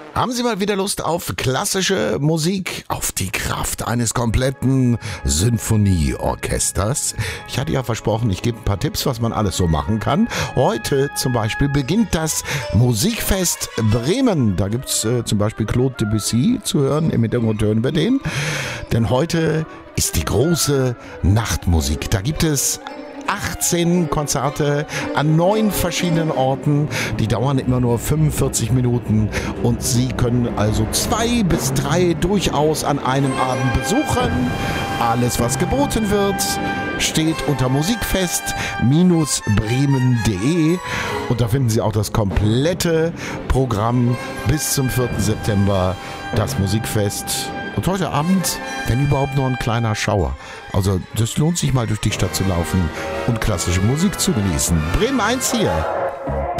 Haben Sie mal wieder Lust auf klassische Musik, auf die Kraft eines kompletten Sinfonieorchesters? Ich hatte ja versprochen, ich gebe ein paar Tipps, was man alles so machen kann. Heute zum Beispiel beginnt das Musikfest Bremen. Da gibt's zum Beispiel Claude Debussy zu hören. Im Hintergrund hören wir den. Denn heute ist die große Nachtmusik. Da gibt es 18 Konzerte an 9 verschiedenen Orten. Die dauern immer nur 45 Minuten und Sie können also 2 bis 3 durchaus an einem Abend besuchen. Alles, was geboten wird, steht unter musikfest-bremen.de und da finden Sie auch das komplette Programm bis zum 4. September, das Musikfest. Und heute Abend, wenn überhaupt, nur ein kleiner Schauer. Also das lohnt sich mal durch die Stadt zu laufen und klassische Musik zu genießen. Bremen 1 hier.